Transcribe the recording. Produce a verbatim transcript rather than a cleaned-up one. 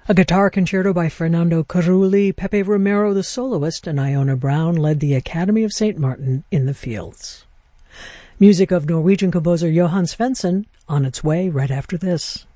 A guitar concerto by Fernando Carulli, Pepe Romero the soloist, and Iona Brown led the Academy of Saint Martin in the Fields. Music of Norwegian composer Johan Svensson, on its way right after this.